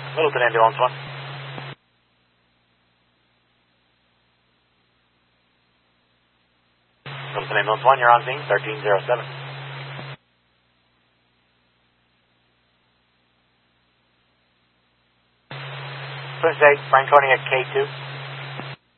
Littleton Ambulance 1. Littleton Ambulance 1, you're on scene, 1307. Twin State, Franconia at K2.